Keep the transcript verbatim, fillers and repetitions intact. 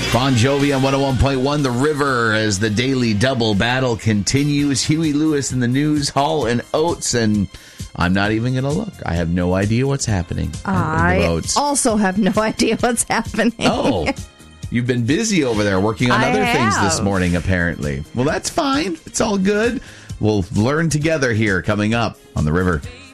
Bon Jovi on one oh one point one, The River, as the daily double battle continues. Huey Lewis in the news, Hall and Oates, and I'm not even going to look. I have no idea what's happening. I also have no idea what's happening. Oh, you've been busy over there working on I other have. things this morning, apparently. Well, that's fine. It's all good. We'll learn together here coming up on The River.